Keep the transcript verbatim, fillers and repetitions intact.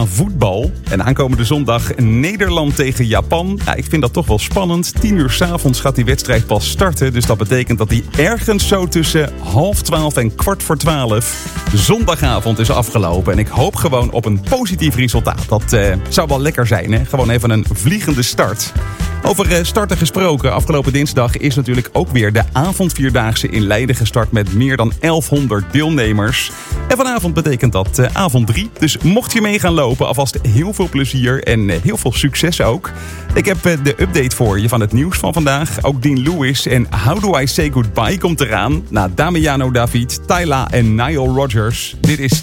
aan voetbal. En aankomende zondag Nederland tegen Japan. Ja, ik vind dat toch wel spannend. Tien uur 's avonds gaat die wedstrijd pas starten. Dus dat betekent dat die ergens zo tussen half twaalf en kwart voor twaalf zondagavond is afgelopen. En ik hoop gewoon op een positief resultaat. Dat uh, zou wel lekker zijn, hè? Gewoon even een vliegende start. Over uh, starten gesproken, afgelopen dinsdag is natuurlijk ook weer de avondvierdaagse in Leiden gestart met meer dan elfhonderd deelnemers. En vanavond betekent dat uh, avond drie. Dus mocht je mee gaan lopen, alvast heel veel plezier en uh, heel veel succes ook. Ik heb uh, de update voor je van het nieuws van vandaag. Ook Dean Lewis en How Do I Say Goodbye komt eraan. Na Damiano David, Tyla en Nile Rodgers. Dit is